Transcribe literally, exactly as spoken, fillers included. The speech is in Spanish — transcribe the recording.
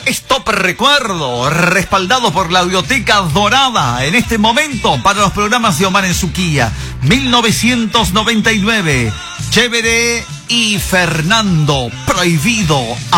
Stop Recuerdo, respaldado por la Audioteca Dorada, en este momento para los programas de Omar en su Kia. mil novecientos noventa y nueve, Chévere y Fernando, Prohibido.